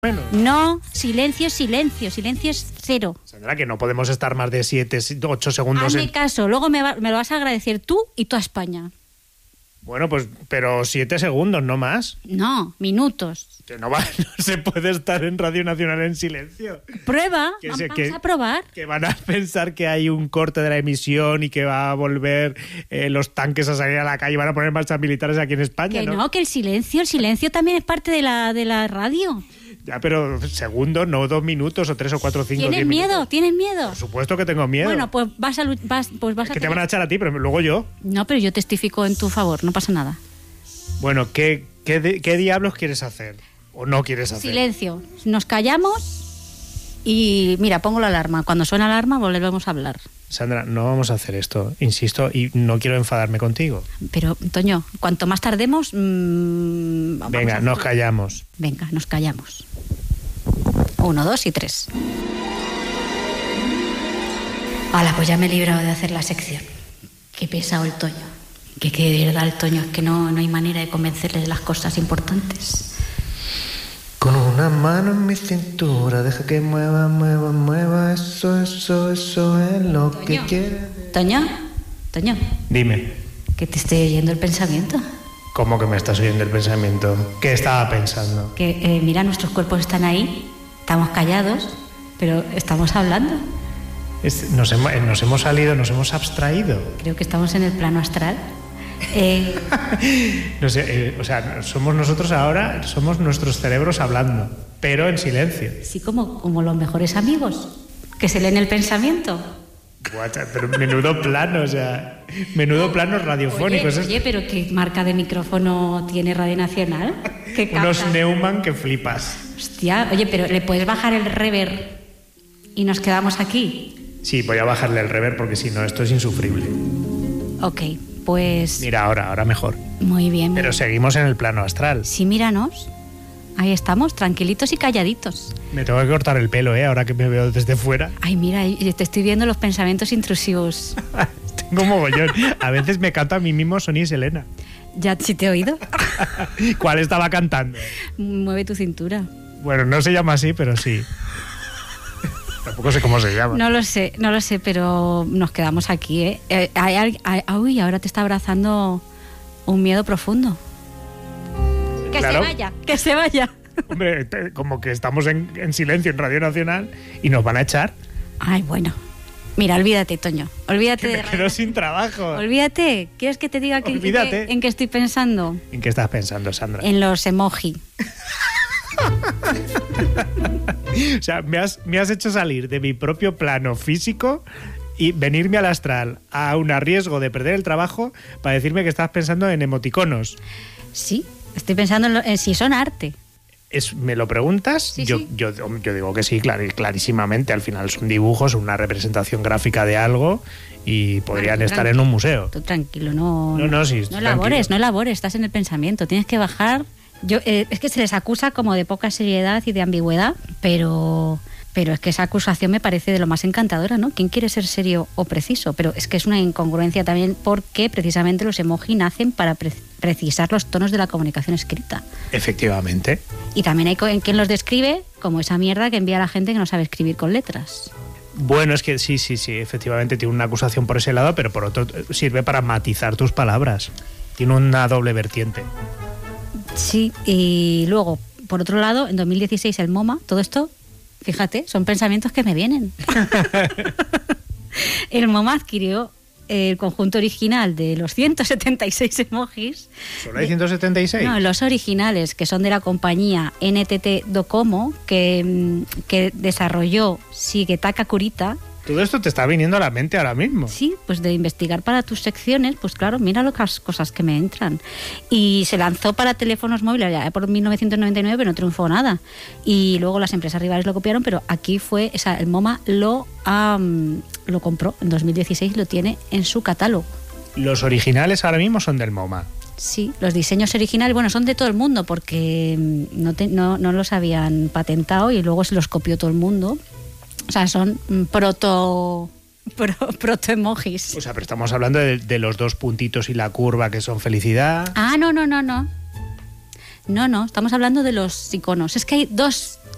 Menos. No, silencio es cero. Sandra, que no podemos estar más de 7, 8 segundos. Hazme caso, luego me lo vas a agradecer tú y toda España. Bueno, pues, pero 7 segundos, no más. No, minutos. Que no se puede estar en Radio Nacional en silencio. Prueba, vamos a probar. Que van a pensar que hay un corte de la emisión y que va a volver los tanques a salir a la calle y van a poner marchas militares aquí en España. Que no, que el silencio también es parte de la radio. Ya, pero segundos, no 2 minutos o 3 o 4 o 5. ¿Tienes miedo? ¿Tienes miedo? Por supuesto que tengo miedo. Bueno, pues vas a que te van a echar a ti, pero luego yo. No, pero yo testifico en tu favor, no pasa nada. Bueno, ¿qué diablos quieres hacer? ¿O no quieres hacer? Silencio. Nos callamos y mira, pongo la alarma. Cuando suena la alarma volvemos a hablar. Sandra, no vamos a hacer esto, insisto, y no quiero enfadarme contigo. Pero, Toño, cuanto más tardemos... Venga, nos callamos. Venga, nos callamos. 1, 2 y 3. Hala, pues ya me he librado de hacer la sección. Qué pesado el Toño. Que de verdad el Toño, es que no hay manera de convencerle de las cosas importantes. Con una mano en mi cintura, deja que mueva, eso es lo Toño. que quiere. Toño. Dime. Que te estoy oyendo el pensamiento. ¿Cómo que me estás oyendo el pensamiento? ¿Qué estaba pensando? Que mira, nuestros cuerpos están ahí, estamos callados, pero estamos hablando. Nos hemos salido, nos hemos abstraído. Creo que estamos en el plano astral. No sé, o sea, somos nosotros ahora, somos nuestros cerebros hablando, pero en silencio. Sí, como los mejores amigos, que se leen el pensamiento. Guacha, pero menudo plano, o sea, menudo plano radiofónico. Oye, pero ¿qué marca de micrófono tiene Radio Nacional? Unos Neumann que flipas. Hostia, oye, pero ¿le puedes bajar el reverb y nos quedamos aquí? Sí, voy a bajarle el reverb porque si no, esto es insufrible. Ok, pues... Mira, ahora mejor. Muy bien. Pero seguimos en el plano astral. Sí, míranos. Ahí estamos, tranquilitos y calladitos. Me tengo que cortar el pelo, ahora que me veo desde fuera. Ay, mira, yo te estoy viendo los pensamientos intrusivos. Tengo mogollón. A veces me canto a mí mismo Sonia y Selena. ¿Ya sí te he oído? ¿Cuál estaba cantando? Mueve tu cintura. Bueno, no se llama así, pero sí. Tampoco sé cómo se llama. No lo sé, pero nos quedamos aquí, Uy, ahora te está abrazando un miedo profundo. Claro. Que se vaya. Hombre, como que estamos en silencio en Radio Nacional y nos van a echar. Ay, bueno. Mira, olvídate, Toño. Olvídate que me quedo sin trabajo. Olvídate. ¿Quieres que te diga en qué estoy pensando? ¿En qué estás pensando, Sandra? En los emoji. O sea, me has hecho salir de mi propio plano físico y venirme al astral a un riesgo de perder el trabajo para decirme que estás pensando en emoticonos. Sí, estoy pensando en si son arte. ¿Me lo preguntas? Sí, yo digo que sí, clarísimamente. Al final son dibujos, una representación gráfica de algo y podrían estar en un museo. Tú tranquilo, no elabores, estás en el pensamiento, tienes que bajar. Es que se les acusa como de poca seriedad y de ambigüedad, pero es que esa acusación me parece de lo más encantadora, ¿no? ¿Quién quiere ser serio o preciso? Pero es que es una incongruencia también porque precisamente los emoji nacen para precisar los tonos de la comunicación escrita. Efectivamente. Y también hay quien los describe como esa mierda que envía a la gente que no sabe escribir con letras. Bueno, es que sí, efectivamente tiene una acusación por ese lado, pero por otro sirve para matizar tus palabras. Tiene una doble vertiente. Sí, y luego, por otro lado, en 2016 el MoMA, todo esto, fíjate, son pensamientos que me vienen. El MoMA adquirió el conjunto original de los 176 emojis. ¿Solo hay 176? No, los originales, que son de la compañía NTT Docomo, que desarrolló Shigetaka Kurita. Todo esto te está viniendo a la mente ahora mismo. Sí, pues de investigar para tus secciones, pues claro, mira las cosas que me entran. Y se lanzó para teléfonos móviles ya por 1999, pero no triunfó nada. Y luego las empresas rivales lo copiaron, pero aquí el MoMA lo compró en 2016, lo tiene en su catálogo. Los originales ahora mismo son del MoMA. Sí, los diseños originales, bueno, son de todo el mundo porque no los habían patentado y luego se los copió todo el mundo. O sea, son proto-emojis. O sea, pero estamos hablando de los 2 puntitos y la curva que son felicidad. Ah, no. No, estamos hablando de los iconos. Es que hay dos